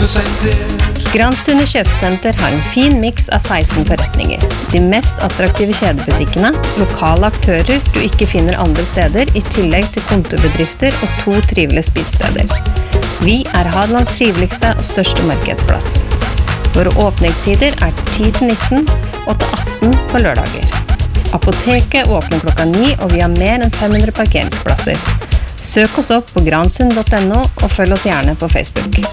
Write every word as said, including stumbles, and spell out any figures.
kjøpesenter. Granstunde kjøpesenter har en fin mix av seksten forretninger. De mest attraktive kjedebutikkene, lokale aktører du ikke finner andre steder, I tillegg til kontorbedrifter og to trivelige spisesteder. Vi er Hadelands triveligste og største markedsplass. Våre åpningstider er ti til nitten og til atten på lørdager. Apoteket åpner klokka ni, og vi har mer enn fem hundre parkeringsplasser. Søk oss opp på gransund punktum no og følg oss gjerne på Facebook.